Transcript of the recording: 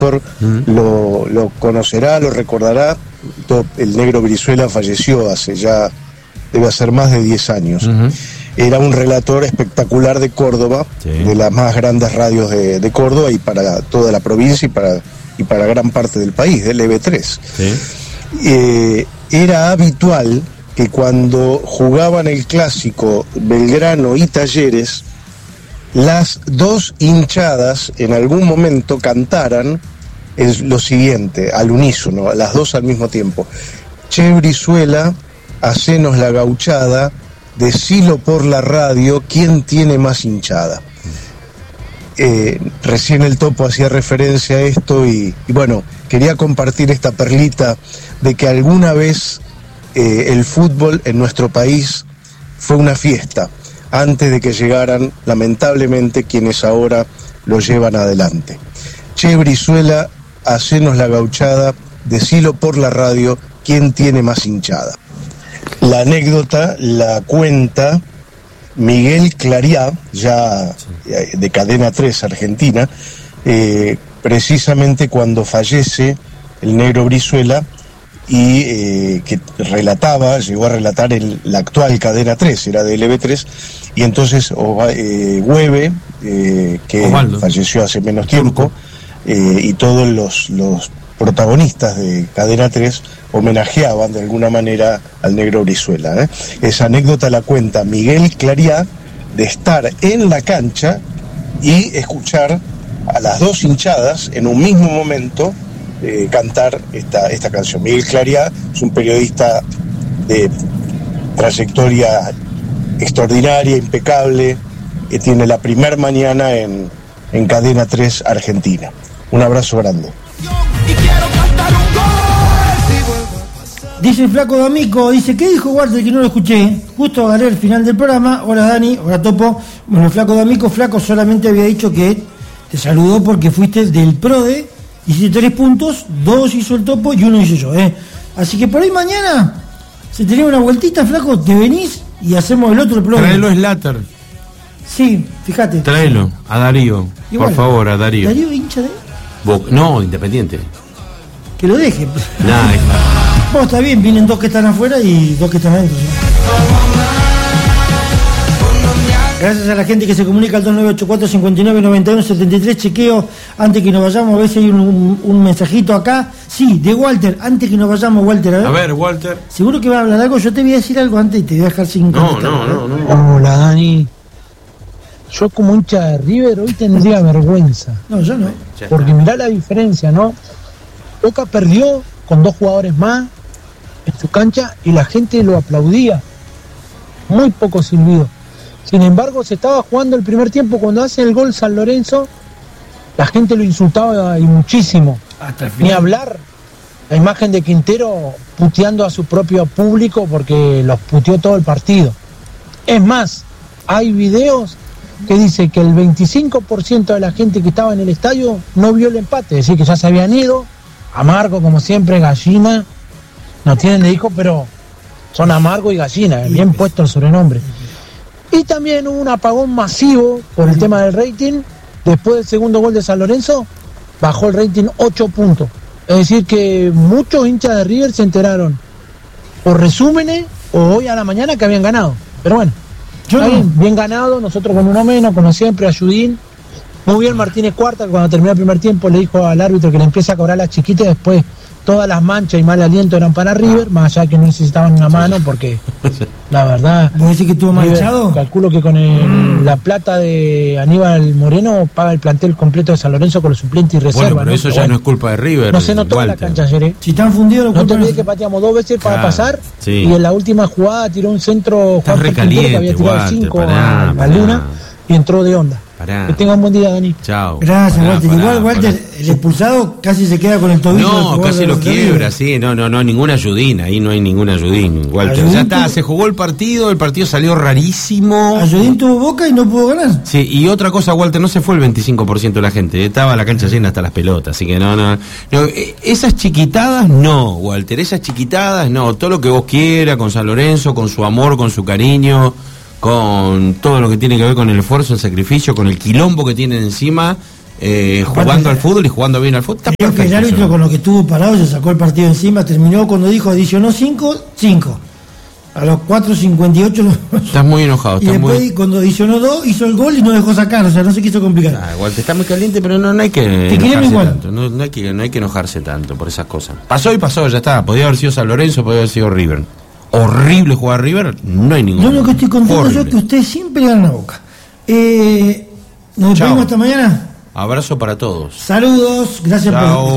Víctor lo conocerá, lo recordará. El Negro Brizuela falleció hace ya, debe hacer más de 10 años. Era un relator espectacular de Córdoba, de las más grandes radios de Córdoba y para toda la provincia y para gran parte del país, del EB3. Era habitual que cuando jugaban el clásico Belgrano y Talleres, las dos hinchadas en algún momento cantaran lo siguiente, al unísono, las dos al mismo tiempo: Che Brizuela, hacenos la gauchada, decilo por la radio, ¿quién tiene más hinchada? Recién el Topo hacía referencia a esto y bueno, quería compartir esta perlita de que alguna vez el fútbol en nuestro país fue una fiesta, antes de que llegaran, lamentablemente, quienes ahora lo llevan adelante. Che Brizuela, hacenos la gauchada, decilo por la radio, ¿quién tiene más hinchada? La anécdota la cuenta Miguel Clariá, ya de Cadena 3 Argentina, precisamente cuando fallece el Negro Brizuela, y que llegó a relatar la actual Cadena 3, era del EB3, y entonces Hueve, que Osvaldo falleció hace menos tiempo, y todos los protagonistas de Cadena 3 homenajeaban de alguna manera al Negro Brizuela. Esa anécdota la cuenta Miguel Clariá, de estar en la cancha y escuchar a las dos hinchadas en un mismo momento cantar esta canción. Miguel Clariá es un periodista de trayectoria extraordinaria, impecable, que tiene la primer mañana en Cadena 3 Argentina. Un abrazo grande. Dice el Flaco D'Amico, dice, ¿qué dijo Walter que no lo escuché? Justo agarré el final del programa. Hola Dani, hola Topo. Bueno, el Flaco D'Amico, Flaco solamente había dicho que te saludó porque fuiste del PRODE, hiciste 3 puntos, 2 hizo el Topo y 1 hice yo, Así que por ahí mañana, si tenés una vueltita, Flaco, te venís y hacemos el otro PRODE. Tráelo Slater. Sí, fíjate. Tráelo, a Darío. Igual, por favor, a Darío. ¿Darío hincha de? No, Independiente. Que lo deje. Nah, bueno, está bien, vienen 2 que están afuera y 2 que están adentro. ¿Sí? Gracias a la gente que se comunica al 2984-5991-73. Chequeo antes que nos vayamos, a ver si hay un mensajito acá. Sí, de Walter, antes que nos vayamos, Walter. A ver, Walter. Seguro que va a hablar algo, yo te voy a decir algo antes y te voy a dejar sin contestar. No. Hola, Dani. Yo como hincha de River hoy tendría vergüenza. No, yo no. Porque mirá la diferencia, ¿no? Boca perdió con 2 jugadores más en su cancha y la gente lo aplaudía. Muy poco silbido. Sin embargo, se estaba jugando el primer tiempo. Cuando hace el gol San Lorenzo, la gente lo insultaba y muchísimo. Hasta el final. Ni hablar. La imagen de Quintero puteando a su propio público porque los puteó todo el partido. Es más, hay videos que dice que el 25% de la gente que estaba en el estadio no vio el empate, es decir, que ya se habían ido. Amargo, como siempre, gallina. No tienen de hijo, pero son Amargo y Gallina, bien puesto el sobrenombre. Y también hubo un apagón masivo por el tema del rating. Después del segundo gol de San Lorenzo, bajó el rating 8 puntos. Es decir, que muchos hinchas de River se enteraron por resúmenes o hoy a la mañana que habían ganado. Pero bueno, bien ganado, nosotros con uno menos, como siempre, a Judín. Muy bien Martínez Cuarta, que cuando terminó el primer tiempo le dijo al árbitro que le empiece a cobrar la chiquita y después todas las manchas y mal aliento eran para River, más allá que no necesitaban una mano, porque la verdad... ¿Vos decís que estuvo manchado? Calculo que con la plata de Aníbal Moreno paga el plantel completo de San Lorenzo con los suplentes y reservas. Bueno, pero eso ya no es culpa de River. No se notó en la cancha ayer, Si están fundidos... No te olvides que pateamos 2 veces para pasar, y en la última jugada tiró un centro Juan Quintero, que había tirado 5 a la luna, y entró de onda. Que tenga un buen día, Dani. Chao. Gracias, Walter. Igual, Walter, el expulsado casi se queda con el tobillo. No, casi lo quiebra, sí. No, ninguna ayudín. Ahí no hay ninguna ayudín, Walter. Ya está, se jugó el partido salió rarísimo. Ayudín tuvo Boca y no pudo ganar. Sí, y otra cosa, Walter, no se fue el 25% de la gente. Estaba la cancha llena hasta las pelotas, así que no. Esas chiquitadas no, Walter, esas chiquitadas no. Todo lo que vos quieras con San Lorenzo, con su amor, con su cariño, con todo lo que tiene que ver con el esfuerzo, el sacrificio, con el quilombo que tienen encima, jugando al fútbol y jugando bien al fútbol. Está creo que el perfecto, árbitro con lo que estuvo parado se sacó el partido encima, terminó cuando dijo adicionó 5. A los 4.58 estás muy enojado. Y después cuando adicionó 2 hizo el gol y no dejó sacar, o sea, no se quiso complicar. Igual te está muy caliente, pero no hay que enojarse tanto. No hay que enojarse tanto por esas cosas. Pasó y pasó, ya está. Podía haber sido San Lorenzo, podía haber sido River. Horrible jugar River, no hay ningún. Yo lo que estoy contando yo es que usted siempre gana Boca. Nos vemos hasta mañana. Abrazo para todos. Saludos, gracias Chao. por